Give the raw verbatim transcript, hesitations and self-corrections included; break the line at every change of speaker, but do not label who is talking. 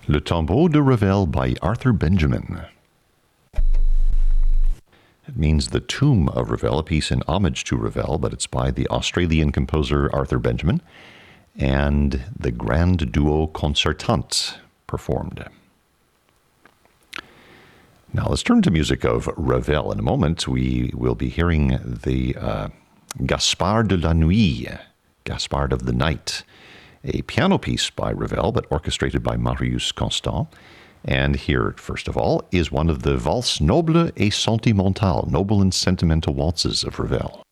Le Tombeau de Ravel by Arthur Benjamin. It means The Tomb of Ravel, a piece in homage to Ravel, but it's by the Australian composer Arthur Benjamin and the Grand Duo Concertant performed. Now let's turn to music of Ravel. In a moment, we will be hearing the uh, Gaspard de la Nuit, Gaspard of the Night, a piano piece by Ravel, but orchestrated by Marius Constant. And here, first of all, is one of the Valses Nobles et Sentimentales, noble and sentimental waltzes of Ravel.